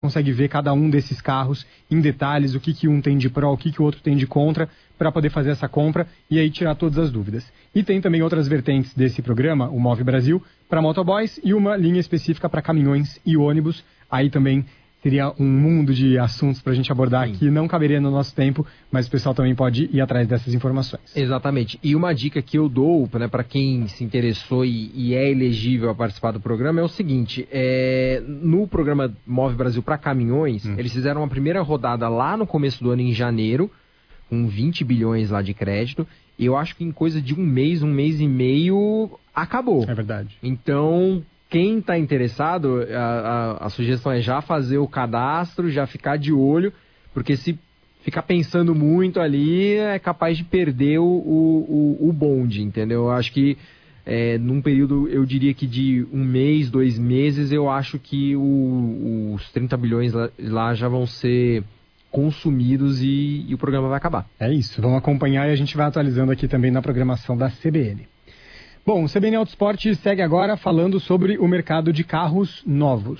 consegue ver cada um desses carros em detalhes, o que um tem de pró, o que o outro tem de contra, para poder fazer essa compra e aí tirar todas as dúvidas. E tem também outras vertentes desse programa, o Move Brasil, para motoboys e uma linha específica para caminhões e ônibus. Aí também seria um mundo de assuntos para a gente abordar que não caberia no nosso tempo, mas o pessoal também pode ir atrás dessas informações. Exatamente. E uma dica que eu dou, né, para quem se interessou e é elegível a participar do programa é o seguinte, no programa Move Brasil para caminhões, eles fizeram uma primeira rodada lá no começo do ano, em janeiro, com 20 bilhões lá de crédito, e eu acho que em coisa de um mês e meio, acabou. É verdade. Então, quem está interessado, a sugestão é já fazer o cadastro, já ficar de olho, porque se ficar pensando muito ali, é capaz de perder o bonde, entendeu? Eu acho que num período, eu diria que de um mês, 2 meses, eu acho que os 30 bilhões lá já vão ser consumidos e o programa vai acabar. É isso, vamos acompanhar e a gente vai atualizando aqui também na programação da CBN. Bom, o CBN Autosport segue agora falando sobre o mercado de carros novos.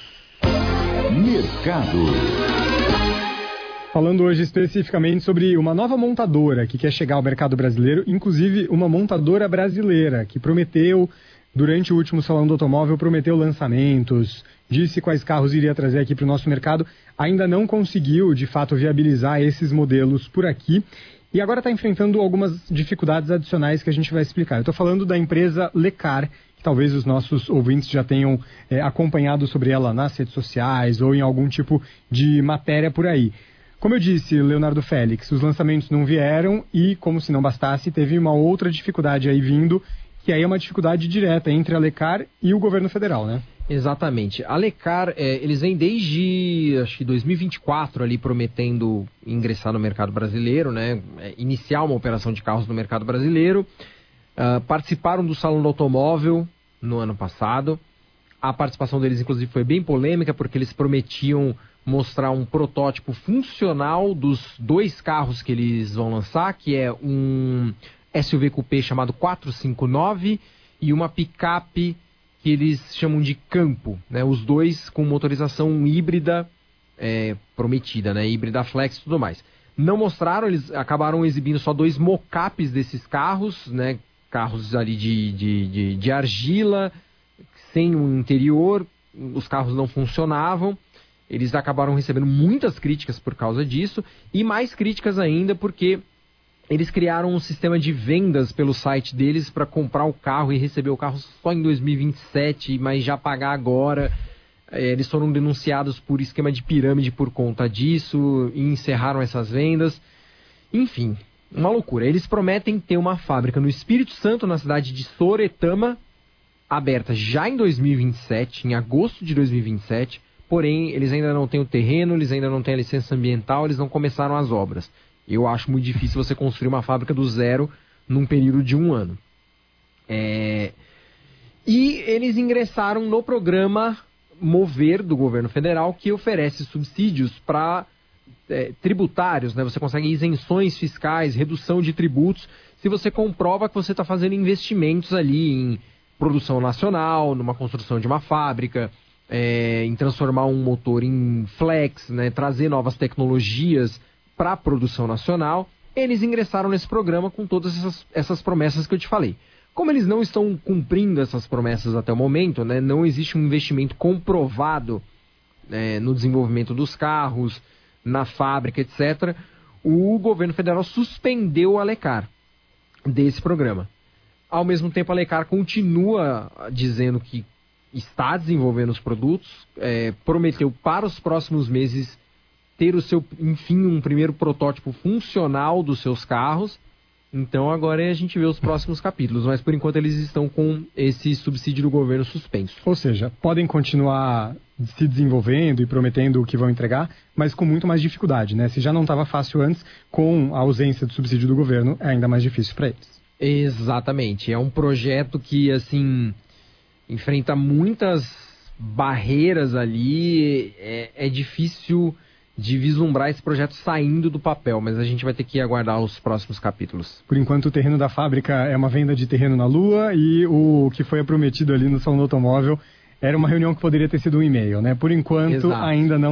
Mercado. Falando hoje especificamente sobre uma nova montadora que quer chegar ao mercado brasileiro, inclusive uma montadora brasileira que prometeu, durante o último Salão do Automóvel, prometeu lançamentos, disse quais carros iria trazer aqui para o nosso mercado, ainda não conseguiu, de fato, viabilizar esses modelos por aqui. E agora está enfrentando algumas dificuldades adicionais que a gente vai explicar. Eu estou falando da empresa Lecar, que talvez os nossos ouvintes já tenham acompanhado sobre ela nas redes sociais ou em algum tipo de matéria por aí. Como eu disse, Leonardo Félix, os lançamentos não vieram e, como se não bastasse, teve uma outra dificuldade aí vindo, que aí é uma dificuldade direta entre a Lecar e o governo federal, né? Exatamente. A Lecar, eles vêm desde, acho que 2024, ali prometendo ingressar no mercado brasileiro, né? Iniciar uma operação de carros no mercado brasileiro. Participaram do Salão do Automóvel no ano passado. A participação deles, inclusive, foi bem polêmica, porque eles prometiam mostrar um protótipo funcional dos 2 carros que eles vão lançar, que é um SUV coupé chamado 459 e uma picape que eles chamam de Campo, né? Os 2 com motorização híbrida prometida, né? Híbrida flex e tudo mais. Não mostraram, eles acabaram exibindo só 2 mockups desses carros, né? Carros ali de argila, sem um interior, os carros não funcionavam. Eles acabaram recebendo muitas críticas por causa disso, e mais críticas ainda porque eles criaram um sistema de vendas pelo site deles para comprar o carro e receber o carro só em 2027, mas já pagar agora. Eles foram denunciados por esquema de pirâmide por conta disso e encerraram essas vendas. Enfim, uma loucura. Eles prometem ter uma fábrica no Espírito Santo, na cidade de Soretama, aberta já em 2027, em agosto de 2027. Porém, eles ainda não têm o terreno, eles ainda não têm a licença ambiental, eles não começaram as obras. Eu acho muito difícil você construir uma fábrica do zero num período de 1 ano. E eles ingressaram no programa Mover do governo federal, que oferece subsídios para tributários, né? Você consegue isenções fiscais, redução de tributos, se você comprova que você está fazendo investimentos ali em produção nacional, numa construção de uma fábrica, em transformar um motor em flex, né? Trazer novas tecnologias para a produção nacional. Eles ingressaram nesse programa com todas essas promessas que eu te falei. Como eles não estão cumprindo essas promessas até o momento, né, não existe um investimento comprovado no desenvolvimento dos carros, na fábrica, etc., o governo federal suspendeu a Lecar desse programa. Ao mesmo tempo, a Lecar continua dizendo que está desenvolvendo os produtos, prometeu para os próximos meses ter um primeiro protótipo funcional dos seus carros. Então agora a gente vê os próximos capítulos, mas por enquanto eles estão com esse subsídio do governo suspenso. Ou seja, podem continuar se desenvolvendo e prometendo o que vão entregar, mas com muito mais dificuldade, né? Se já não estava fácil antes, com a ausência do subsídio do governo, é ainda mais difícil para eles. Exatamente, é um projeto que, assim, enfrenta muitas barreiras ali, é difícil de vislumbrar esse projeto saindo do papel, mas a gente vai ter que aguardar os próximos capítulos. Por enquanto, o terreno da fábrica é uma venda de terreno na Lua, e o que foi prometido ali no Salão do Automóvel era uma reunião que poderia ter sido um e-mail, né? Por enquanto, ainda não